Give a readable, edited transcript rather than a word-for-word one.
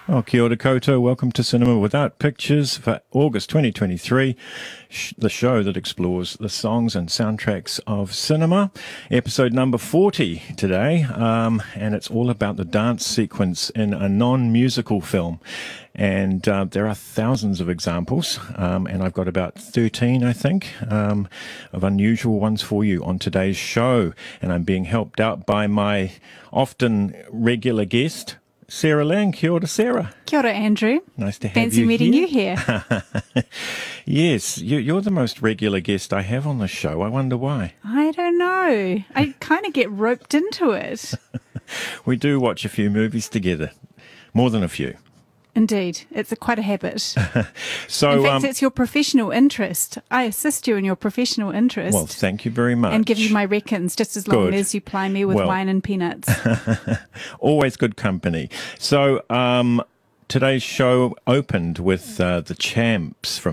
Oh, kia ora koutou. Welcome to Cinema Without Pictures for August 2023, the show that explores the songs and soundtracks of cinema. Episode number 40 today, and it's all about the dance sequence in a non-musical film. And there are thousands of examples, and I've got about 13, I think, of unusual ones for you on today's show. And I'm being helped out by my often regular guest, Sarah Lang. Kia ora, Sarah. Kia ora, Andrew. Nice to have Fancy you meeting here. you here. Yes, you're the most regular guest I have on the show. I wonder why. I don't know. I kind of get roped into it. We do watch a few movies together, more than a few. Indeed. It's quite a habit. So, in fact, it's your professional interest. I assist you in your professional interest. well, thank you very much. And give you my reckons just as long Good. as you ply me with wine and peanuts. Always good company. So, today's show opened with the Champs from